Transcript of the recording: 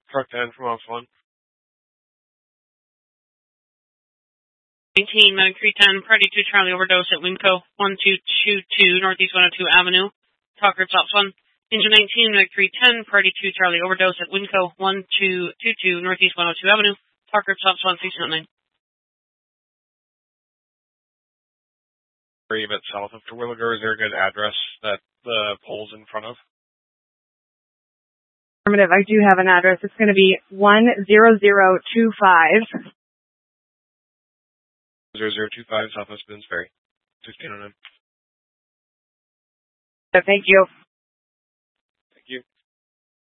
Truck 10 from Office 1. 19, Medic 310, Priority 2 Charlie overdose at Winco 1222 Northeast 102 Avenue. Talker stops 1. Engine 19, Medic 310, Priority 2 Charlie overdose at Winco 1222 Northeast 102 Avenue. Talker stops 1, 609. A bit south of Terwilliger. Is there a good address that the pole's in front of? Affirmative. I do have an address. It's going to be 10025. 0025 Southwest Bins Ferry. 1609. Thank you.